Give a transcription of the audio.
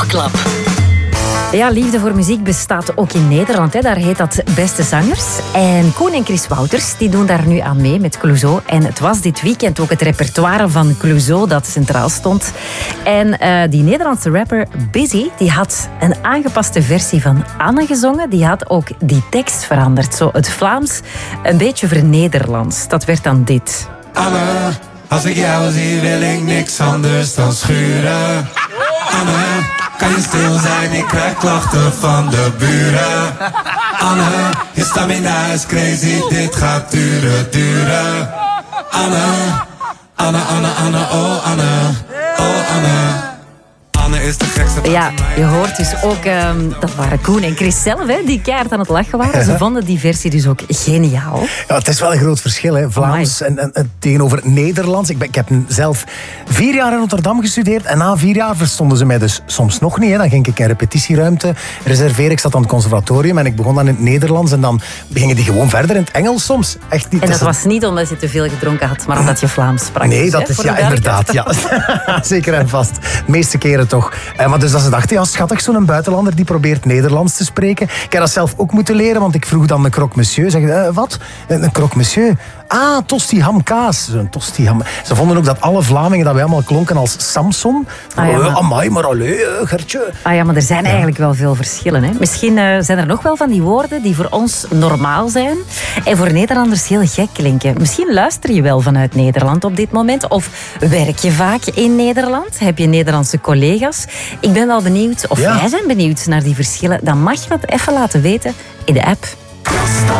Boekenklap. Ja, liefde voor muziek bestaat ook in Nederland. Hè. Daar heet dat Beste Zangers. En Koen en Chris Wouters die doen daar nu aan mee met Clouseau. En het was dit weekend ook het repertoire van Clouseau dat centraal stond. En die Nederlandse rapper Busy die had een aangepaste versie van Anne gezongen. Die had ook die tekst veranderd. Zo het Vlaams een beetje vernederlands. Dat werd dan dit. Anne, als ik jou zie wil ik niks anders dan schuren. Anne, kan je stil zijn, ik krijg klachten van de buren. Anne, je stamina is crazy, dit gaat duren. Anne, Anne, Anne, Anne, oh Anne, oh Anne. Anne is de gekste. Ja, je hoort dus ook, dat waren Koen en Chris zelf, hè, die keihard aan het lachen waren. Ze vonden die versie dus ook geniaal. Ja, het is wel een groot verschil, hè. Vlaams en tegenover Nederlands. Ik heb zelf 4 jaar in Rotterdam gestudeerd en na 4 jaar verstonden ze mij dus soms nog niet. Hè. Dan ging ik een repetitieruimte reserveren. Ik zat aan het conservatorium en ik begon dan in het Nederlands en dan gingen die gewoon verder in het Engels soms. Echt niet. En dat was niet omdat je te veel gedronken had, maar omdat je Vlaams sprak. Nee, dus, dat is ja inderdaad. Ja. Zeker en vast. De meeste keren toch. Maar dus dat ze dachten, ja schattig, zo'n buitenlander die probeert Nederlands te spreken. Ik heb dat zelf ook moeten leren, want ik vroeg dan een croque monsieur. Zeg, wat? Een croque monsieur? Ah, tosti ham kaas. Zo'n tosti ham. Ze vonden ook dat alle Vlamingen dat wij allemaal klonken als Samson. Amai, maar allee, Gertje. Ah ja, maar er zijn eigenlijk wel veel verschillen. Hè? Misschien zijn er nog wel van die woorden die voor ons normaal zijn en voor Nederlanders heel gek klinken. Misschien luister je wel vanuit Nederland op dit moment of werk je vaak in Nederland? Heb je Nederlandse collega's? Ik ben wel benieuwd, of wij zijn benieuwd naar die verschillen. Dan mag je dat even laten weten in de app.